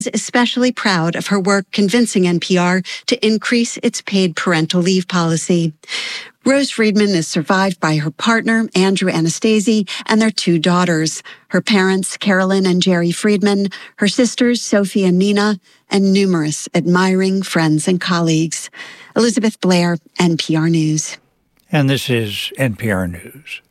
is especially proud of her work convincing NPR to increase its paid parental leave policy. Rose Friedman is survived by her partner, Andrew Anastasi, and their 2 daughters, her parents, Carolyn and Jerry Friedman, her sisters, Sophie and Nina, and numerous admiring friends and colleagues. Elizabeth Blair, NPR News. And this is NPR News.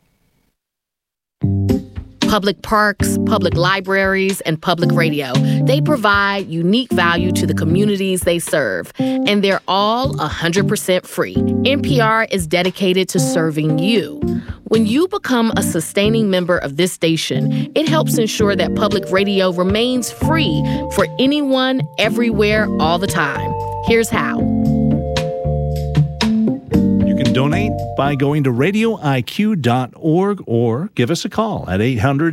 Public parks, public libraries, and public radio. They provide unique value to the communities they serve, and they're all 100% free. NPR is dedicated to serving you. When you become a sustaining member of this station, it helps ensure that public radio remains free for anyone, everywhere, all the time. Here's how. Donate by going to radioiq.org or give us a call at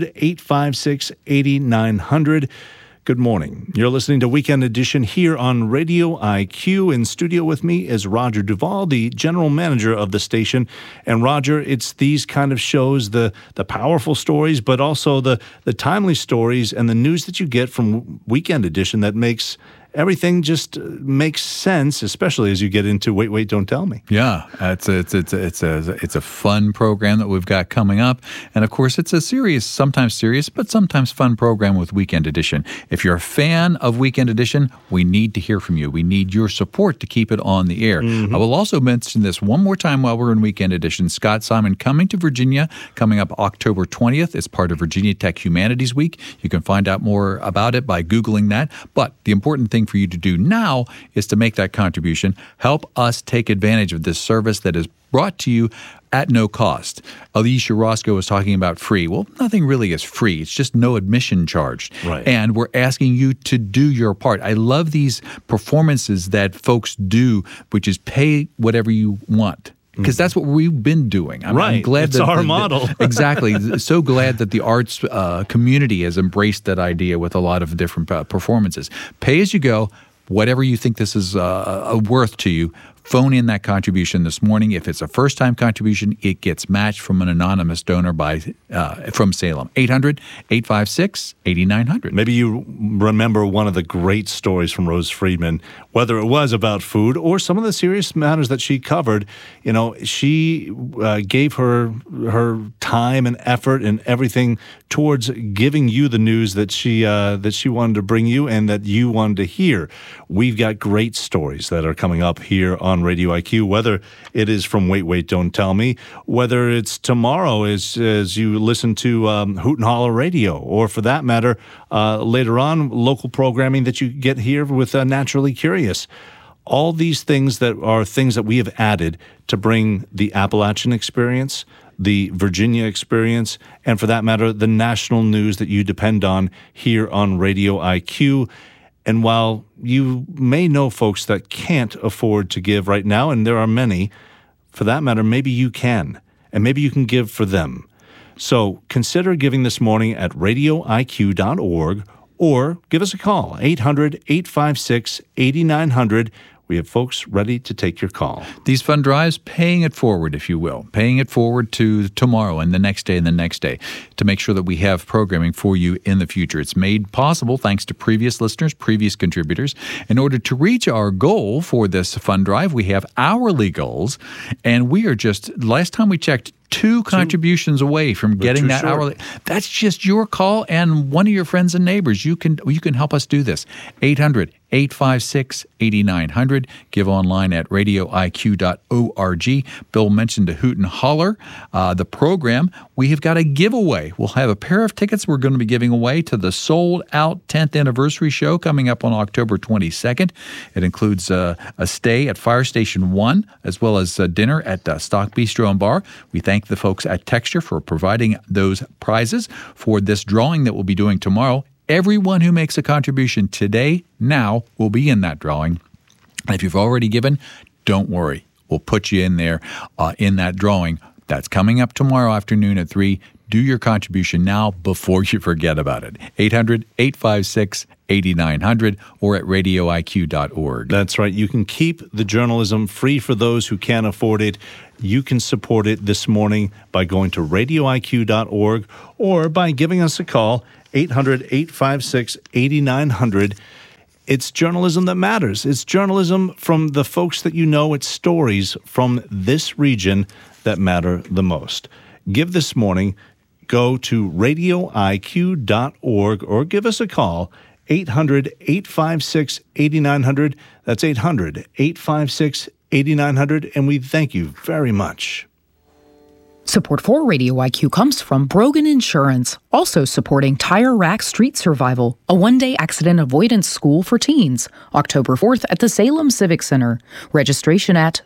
800-856-8900. Good morning. You're listening to Weekend Edition here on Radio IQ. In studio with me is Roger Duvall, the general manager of the station. And Roger, it's these kind of shows, the powerful stories, but also the timely stories and the news that you get from Weekend Edition that makes everything just makes sense, especially as you get into Wait, Wait, Don't Tell Me. Yeah, it's a fun program that we've got coming up. And, of course, it's a sometimes serious, but sometimes fun program with Weekend Edition. If you're a fan of Weekend Edition, we need to hear from you. We need your support to keep it on the air. Mm-hmm. I will also mention this one more time while we're in Weekend Edition. Scott Simon coming to Virginia, coming up October 20th. It's part of Virginia Tech Humanities Week. You can find out more about it by Googling that. But the important thing for you to do now is to make that contribution. Help us take advantage of this service that is brought to you at no cost. Alicia Roscoe was talking about free. Well, nothing really is free. It's just no admission charged. Right. And we're asking you to do your part. I love these performances that folks do, which is pay whatever you want. Because that's what we've been doing. I'm glad it's our model. Exactly. So glad that the arts community has embraced that idea with a lot of different performances. Pay as you go, whatever you think this is worth to you. Phone in that contribution this morning. If it's a first-time contribution, it gets matched from an anonymous donor from Salem. 800-856-8900. Maybe you remember one of the great stories from Rose Friedman, whether it was about food or some of the serious matters that she covered. You know, she gave her time and effort and everything towards giving you the news that she wanted to bring you and that you wanted to hear. We've got great stories that are coming up here on Radio IQ, whether it is from Wait, Wait, Don't Tell Me, whether it's tomorrow as you listen to Hoot and Holler Radio, or for that matter, later on, local programming that you get here with Naturally Curious. All these things that are things that we have added to bring the Appalachian experience, the Virginia experience, and for that matter, the national news that you depend on here on Radio IQ. And while you may know folks that can't afford to give right now, and there are many, for that matter, maybe you can, and maybe you can give for them. So consider giving this morning at radioiq.org or give us a call, 800-856-8900. We have folks ready to take your call. These fund drives, paying it forward, if you will, paying it forward to tomorrow and the next day and the next day to make sure that we have programming for you in the future. It's made possible thanks to previous listeners, previous contributors. In order to reach our goal for this fund drive, we have hourly goals, and we are just, last time we checked, two contributions away from getting that hourly. That's just your call and one of your friends and neighbors. You can help us do this. 800-856-8900. Give online at radioiq.org. Bill mentioned a Hoot and Holler, the program. We have got a giveaway. We'll have a pair of tickets we're going to be giving away to the sold-out 10th anniversary show coming up on October 22nd. It includes a stay at Fire Station 1 as well as dinner at Stock Bistro and Bar. We thank the folks at Texture for providing those prizes for this drawing that we'll be doing tomorrow. Everyone who makes a contribution today, now, will be in that drawing. And if you've already given, don't worry. We'll put you in there in that drawing. That's coming up tomorrow afternoon at 3. Do your contribution now before you forget about it. 800-856-8900 or at radioiq.org. That's right. You can keep the journalism free for those who can't afford it. You can support it this morning by going to radioiq.org or by giving us a call, 800-856-8900. It's journalism that matters. It's journalism from the folks that you know. It's stories from this region that matter the most. Give this morning. Go to radioiq.org or give us a call, 800-856-8900. That's 800-856-8900, and we thank you very much. Support for Radio IQ comes from Brogan Insurance, also supporting Tire Rack Street Survival, a one-day accident avoidance school for teens, October 4th at the Salem Civic Center. Registration at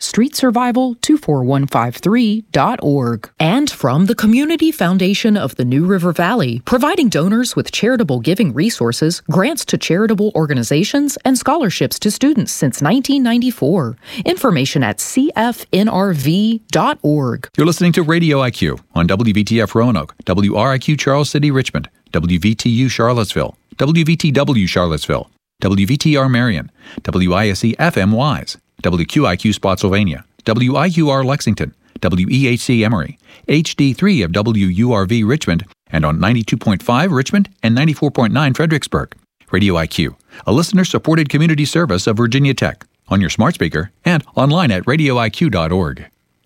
streetsurvival24153.org. And from the Community Foundation of the New River Valley, providing donors with charitable giving resources, grants to charitable organizations, and scholarships to students since 1994. Information at cfnrv.org. You're listening to Radio IQ on WVTF Roanoke, WRIQ Charles City Richmond, WVTU Charlottesville, WVTW Charlottesville, WVTR Marion, WISE FM Wise, WQIQ Spotsylvania, WIQR Lexington, WEHC Emory, HD3 of WURV Richmond, and on 92.5 Richmond and 94.9 Fredericksburg. Radio IQ, a listener-supported community service of Virginia Tech, on your smart speaker and online at radioiq.org.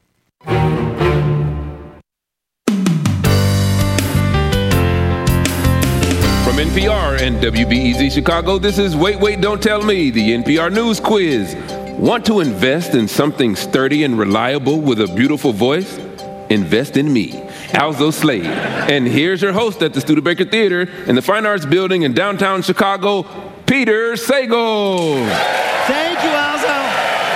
From NPR and WBEZ Chicago, this is Wait, Wait, Don't Tell Me, the NPR News Quiz. Want to invest in something sturdy and reliable with a beautiful voice? Invest in me, Alzo Slade. And here's your host at the Studebaker Theater in the Fine Arts Building in downtown Chicago, Peter Sagal. Thank you, Alzo.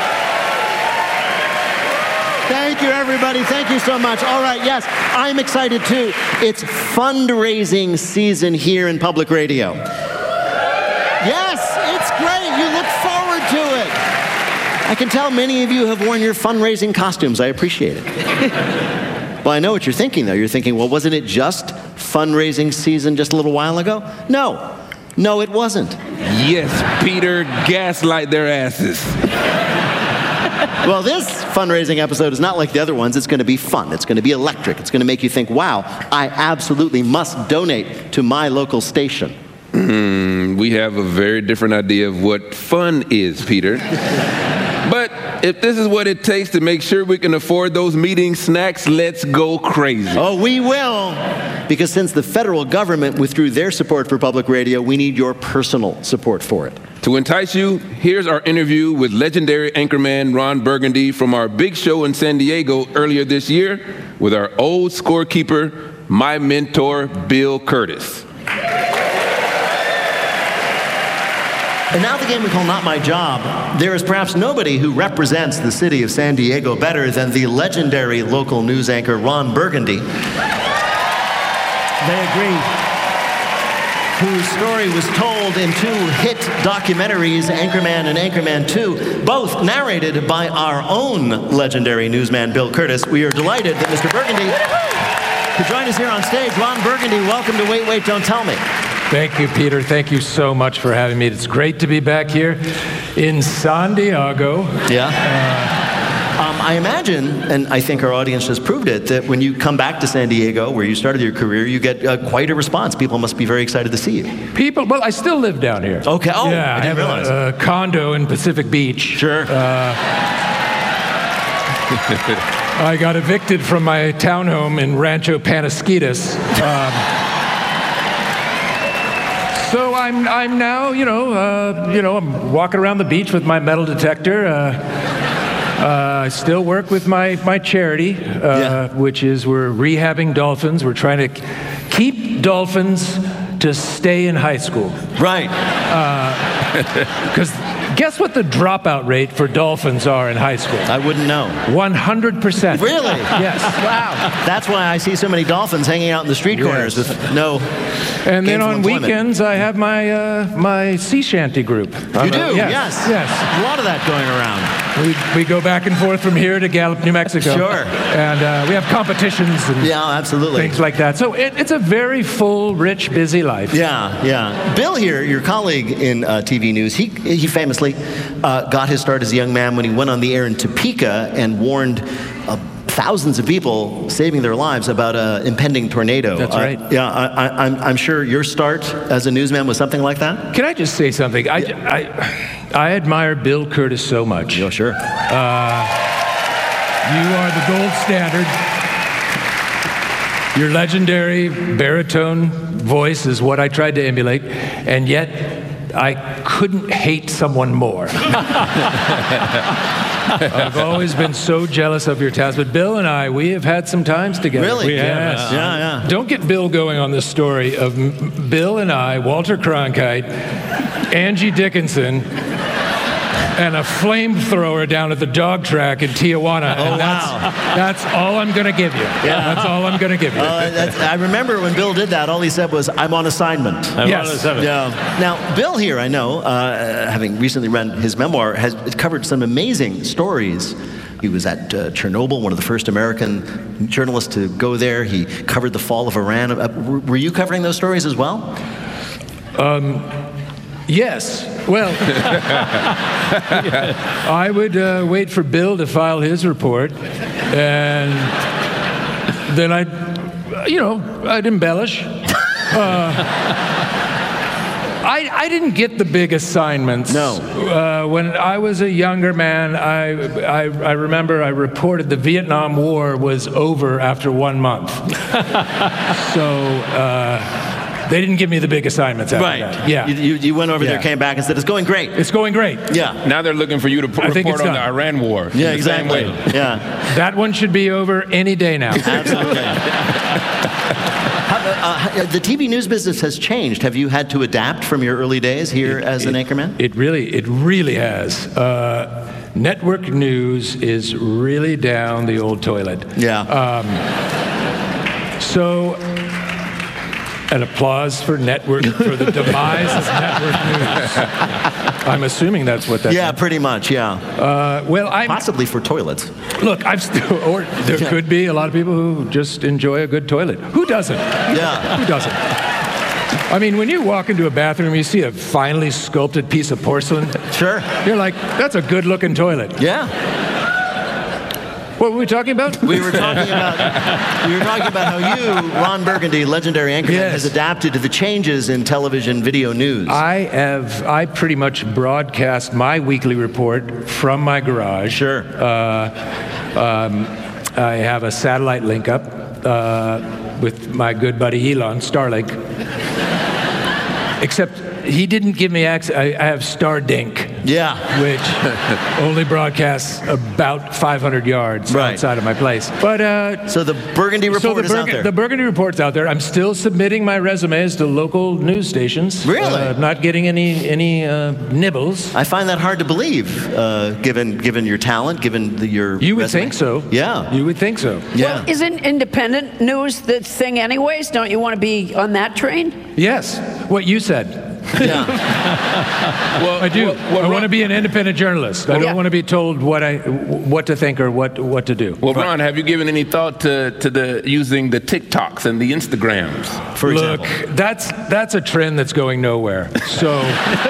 Thank you, everybody. Thank you so much. All right, yes, I'm excited too. It's fundraising season here in public radio. Yes, it's great. You look forward to it. I can tell many of you have worn your fundraising costumes. I appreciate it. Well, I know what you're thinking, though. You're thinking, well, wasn't it just fundraising season just a little while ago? No, it wasn't. Yes, Peter, gaslight their asses. Well, this fundraising episode is not like the other ones. It's going to be fun. It's going to be electric. It's going to make you think, wow, I absolutely must donate to my local station. We have a very different idea of what fun is, Peter. But if this is what it takes to make sure we can afford those meeting snacks, let's go crazy. Oh, we will. Because since the federal government withdrew their support for public radio, we need your personal support for it. To entice you, here's our interview with legendary anchorman Ron Burgundy from our big show in San Diego earlier this year with our old scorekeeper, my mentor, Bill Curtis. And now the game we call Not My Job. There is perhaps nobody who represents the city of San Diego better than the legendary local news anchor Ron Burgundy. They agree. Whose story was told in two hit documentaries, Anchorman and Anchorman 2, both narrated by our own legendary newsman, Bill Curtis. We are delighted that Mr. Burgundy could join us here on stage. Ron Burgundy, welcome to Wait, Wait, Don't Tell Me. Thank you, Peter. Thank you so much for having me. It's great to be back here in San Diego. Yeah. I imagine, and I think our audience has proved it, that when you come back to San Diego, where you started your career, you get quite a response. People must be very excited to see you. Well, I still live down here. Okay. Oh, yeah, I didn't realize. A condo in Pacific Beach. Sure. I got evicted from my townhome in Rancho Panasquitas. So I'm now, I'm walking around the beach with my metal detector. I still work with my charity, which is we're rehabbing dolphins. We're trying to keep dolphins to stay in high school. Right. Because guess what the dropout rate for dolphins are in high school? I wouldn't know. 100%. Really? Yes. Wow. That's why I see so many dolphins hanging out in the street corners with no And then on employment. weekends, I have my sea shanty group. You do? Yes. A lot of that going around. We go back and forth from here to Gallup, New Mexico. Sure. And we have competitions and absolutely. things like that. So it's a very full, rich, busy life. Yeah. Bill here, your colleague in TV news, he famously got his start as a young man when he went on the air in Topeka and warned a thousands of people saving their lives about an impending tornado. That's right. Yeah, I'm sure your start as a newsman was something like that? Can I just say something? I admire Bill Curtis so much. Yeah, sure. You are the gold standard. Your legendary baritone voice is what I tried to emulate, and yet I couldn't hate someone more. I've always been so jealous of your talents, but Bill and I, we have had some times together. Really? Yes. Yeah. Don't get Bill going on this story of Bill and I, Walter Cronkite, Angie Dickinson, and a flamethrower down at the dog track in Tijuana. Oh, and that's all I'm going to give you. Yeah. That's all I'm going to give you. I remember when Bill did that, all he said was, I'm on assignment. Yes. Yeah. Now, Bill here, I know, having recently read his memoir, has covered some amazing stories. He was at Chernobyl, one of the first American journalists to go there. He covered the fall of Iran. Were you covering those stories as well? Yes. Well, I would wait for Bill to file his report, and then I'd embellish. I didn't get the big assignments. No. When I was a younger man, I remember I reported the Vietnam War was over after 1 month. So they didn't give me the big assignments after that. Yeah. You went over there, came back, and said, it's going great. It's going great. Yeah. Now they're looking for you to report on the Iran war. Yeah, exactly. Yeah. That one should be over any day now. Absolutely. The TV news business has changed. Have you had to adapt from your early days here as an anchorman? It really has. Network news is really down the old toilet. Yeah. So, an applause for the demise of network news. I'm assuming that's what that. Yeah, pretty much. Yeah. Possibly for toilets. Look, or there could be a lot of people who just enjoy a good toilet. Who doesn't? Yeah. Who doesn't? I mean, when you walk into a bathroom, you see a finely sculpted piece of porcelain. Sure. You're like, that's a good-looking toilet. Yeah. What were we talking about? We were talking about how you, Ron Burgundy, legendary anchorman, has adapted to the changes in television video news. I pretty much broadcast my weekly report from my garage. Sure. I have a satellite link up with my good buddy Elon, Starlink. Except he didn't give me access. I have Stardink. Yeah. Which only broadcasts about 500 yards outside of my place. But so the Burgundy Report is out there. The Burgundy Report's out there. I'm still submitting my resumes to local news stations. Really? Not getting any nibbles. I find that hard to believe, given your talent, given your You would resume. think so. Yeah. You would think so. Yeah. Well, isn't independent news the thing anyways? Don't you want to be on that train? Yes. What you said. Yeah. I do. I want to be an independent journalist. I don't want to be told what to think or what to do. Well, Ron, have you given any thought to using the TikToks and the Instagrams, for example? Look, that's a trend that's going nowhere. So.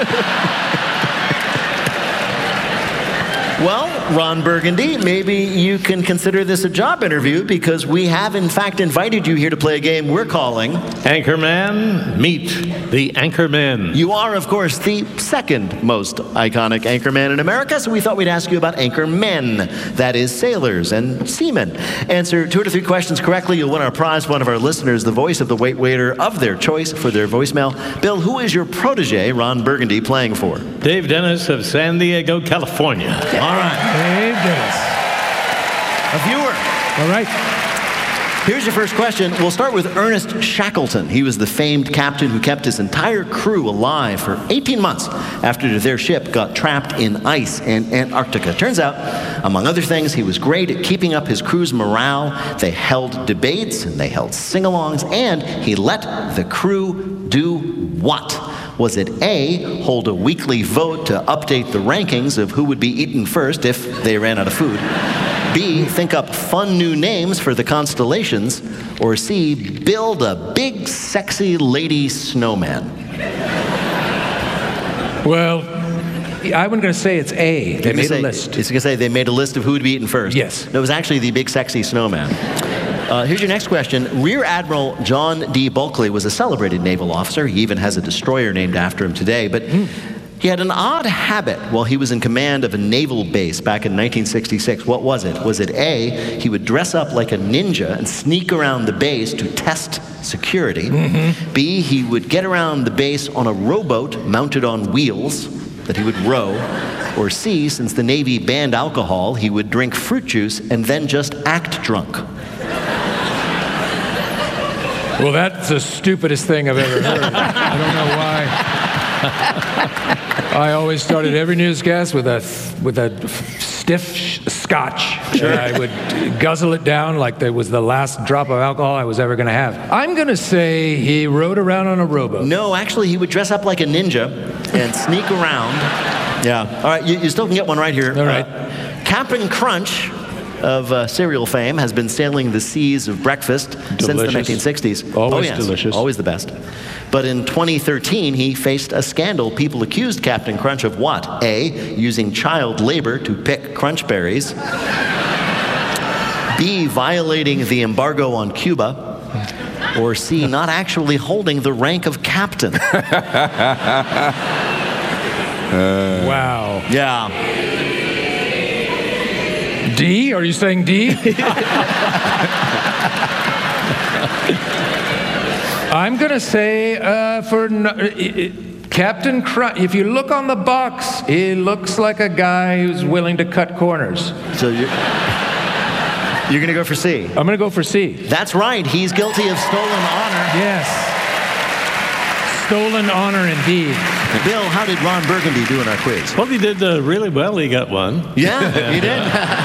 Well, Ron Burgundy, maybe you can consider this a job interview, because we have, in fact, invited you here to play a game we're calling Anchorman Meet the Anchormen. You are, of course, the second most iconic anchorman in America, so we thought we'd ask you about anchormen, that is, sailors and seamen. Answer 2 to 3 questions correctly, you'll win our prize. One of our listeners, the voice of the wait waiter of their choice for their voicemail. Bill, who is your protege, Ron Burgundy, playing for? Dave Dennis of San Diego, California. All right. Dave Dennis. A viewer. All right. Here's your first question. We'll start with Ernest Shackleton. He was the famed captain who kept his entire crew alive for 18 months after their ship got trapped in ice in Antarctica. Turns out, among other things, he was great at keeping up his crew's morale. They held debates and they held sing-alongs, and he let the crew do what? Was it A, hold a weekly vote to update the rankings of who would be eaten first if they ran out of food? B, think up fun new names for the constellations? Or C, build a big, sexy lady snowman? Well, I'm going to say it's A. They made a list. It's going to say they made a list of who would be eaten first. Yes. That was actually the big sexy snowman. Here's your next question. Rear Admiral John D. Bulkley was a celebrated naval officer. He even has a destroyer named after him today. But he had an odd habit while he was in command of a naval base back in 1966. What was it? Was it A, he would dress up like a ninja and sneak around the base to test security? B, he would get around the base on a rowboat mounted on wheels that he would row? Or C, since the Navy banned alcohol, he would drink fruit juice and then just act drunk? Well, that's the stupidest thing I've ever heard. I don't know why. I always started every newscast with a stiff scotch. I would guzzle it down like there was the last drop of alcohol I was ever going to have. I'm going to say he rode around on a rowboat. No, actually, he would dress up like a ninja and sneak around. Yeah. All right, you still can get one right here. All right. Cap'n Crunch of cereal fame has been sailing the seas of breakfast since the 1960s. Always delicious. Always the best. But in 2013, he faced a scandal. People accused Cap'n Crunch of what? A, using child labor to pick crunch berries. B, violating the embargo on Cuba. Or C, not actually holding the rank of captain. Wow. Yeah. D? Are you saying D? I'm going to say Captain Crunch. If you look on the box, he looks like a guy who's willing to cut corners. So you're going to go for C? I'm going to go for C. That's right. He's guilty of stolen honor. Yes. Stolen honor indeed. Bill, how did Ron Burgundy do in our quiz? Well, he did really well. He got one. Yeah, he did.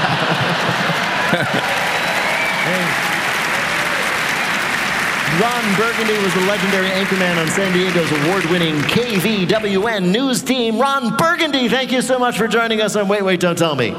Ron Burgundy was the legendary anchorman on San Diego's award-winning KVWN news team. Ron Burgundy, thank you so much for joining us on Wait, Wait, Don't Tell Me.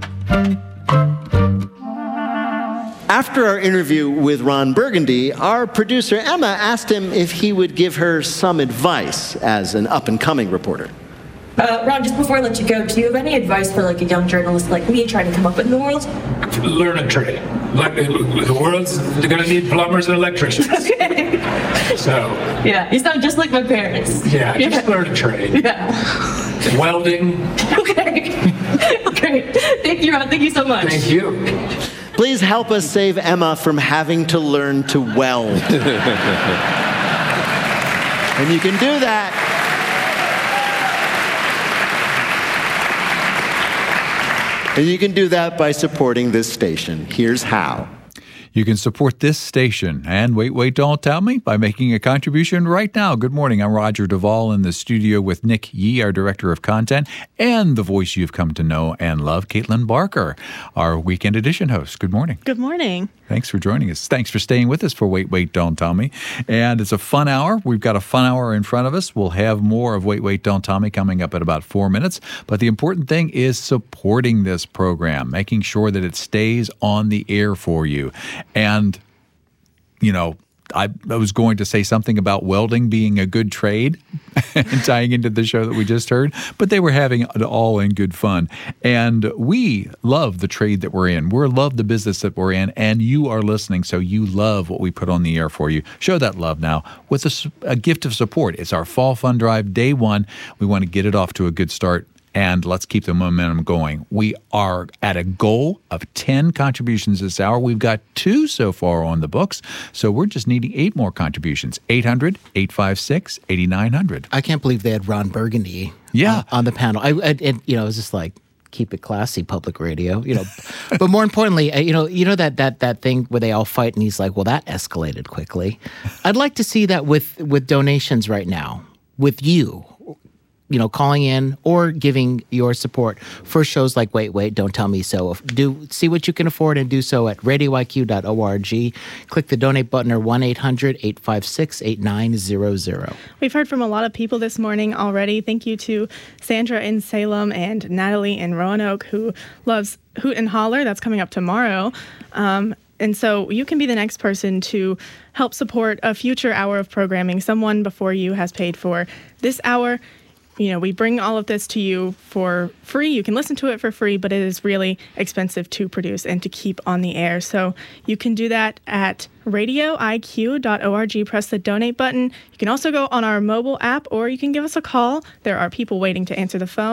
After our interview with Ron Burgundy, our producer Emma asked him if he would give her some advice as an up-and-coming reporter. Ron, just before I let you go, do you have any advice for like a young journalist like me trying to come up in the world? Learn a trade. Like, the world's going to need plumbers and electricians. Okay. So. Yeah, you sound just like my parents. Yeah, just learn a trade. Yeah. Welding. Okay. Great. Thank you, Ron. Thank you so much. Thank you. Please help us save Emma from having to learn to weld. And you can do that. And you can do that by supporting this station. Here's how. You can support this station and Wait, Wait, Don't Tell Me by making a contribution right now. Good morning. I'm Roger Duvall in the studio with Nick Yee, our Director of Content, and the voice you've come to know and love, Caitlin Barker, our Weekend Edition host. Good morning. Good morning. Thanks for joining us. Thanks for staying with us for Wait, Wait, Don't Tell Me. And it's a fun hour. We've got a fun hour in front of us. We'll have more of Wait, Wait, Don't Tell Me coming up in about 4 minutes. But the important thing is supporting this program, making sure that it stays on the air for you. And, you know, I was going to say something about welding being a good trade and tying into the show that we just heard, but they were having it all in good fun. And we love the trade that we're in. We love the business that we're in, and you are listening, so you love what we put on the air for you. Show that love now with a gift of support. It's our Fall Fund Drive, day one. We want to get it off to a good start. And let's keep the momentum going. We are at a goal of 10 contributions this hour. We've got 2 so far on the books, so we're just needing 8 more contributions. 800-856-8900. I can't believe they had Ron Burgundy on the panel. I it was just like, keep it classy, public radio, But more importantly, that thing where they all fight and he's like, well, that escalated quickly. I'd like to see that with donations right now, with you. Calling in or giving your support for shows like Wait, Wait, Don't Tell Me So. See what you can afford and do so at radioiq.org. Click the donate button or 1-800-856-8900. We've heard from a lot of people this morning already. Thank you to Sandra in Salem and Natalie in Roanoke, who loves Hoot and Holler. That's coming up tomorrow. And so you can be the next person to help support a future hour of programming. Someone before you has paid for this hour. we bring all of this to you for free. You can listen to it for free, but it is really expensive to produce and to keep on the air. So you can do that at radioiq.org. Press the donate button. You can also go on our mobile app, or you can give us a call. There are people waiting to answer the phone.